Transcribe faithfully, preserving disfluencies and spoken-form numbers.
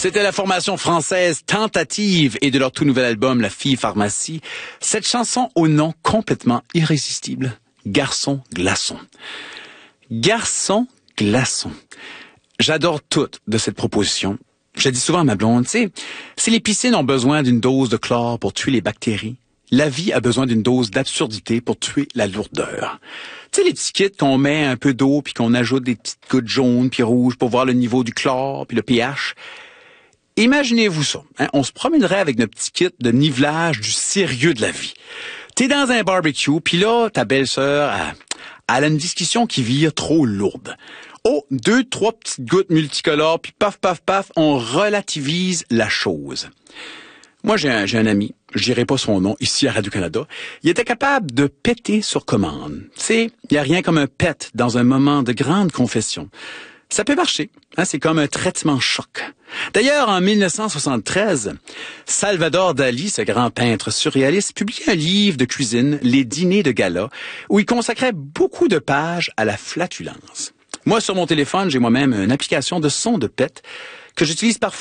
C'était la formation française Tentative et de leur tout nouvel album La Fille Pharmacie. Cette chanson au nom complètement irrésistible. Garçon glaçon. Garçon glaçon. J'adore tout de cette proposition. Je dis souvent à ma blonde, tu sais, si les piscines ont besoin d'une dose de chlore pour tuer les bactéries, la vie a besoin d'une dose d'absurdité pour tuer la lourdeur. Tu sais, les petits kits qu'on met un peu d'eau puis qu'on ajoute des petites gouttes jaunes puis rouges pour voir le niveau du chlore puis le pH. Imaginez-vous ça. Hein? On se promènerait avec notre petit kit de nivelage du sérieux de la vie. T'es dans un barbecue puis là, ta belle-sœur, elle, elle a une discussion qui vire trop lourde. Oh, deux, trois petites gouttes multicolores, puis paf, paf, paf, on relativise la chose. Moi, j'ai un, j'ai un ami, je dirai pas son nom, ici à Radio-Canada, il était capable de péter sur commande. Tu sais, il n'y a rien comme un pet dans un moment de grande confession. Ça peut marcher, hein, c'est comme un traitement choc. D'ailleurs, en mille neuf cent soixante-treize, Salvador Dali, ce grand peintre surréaliste, publiait un livre de cuisine, Les dîners de gala, où il consacrait beaucoup de pages à la flatulence. Moi, sur mon téléphone, j'ai moi-même une application de son de pet que j'utilise parfois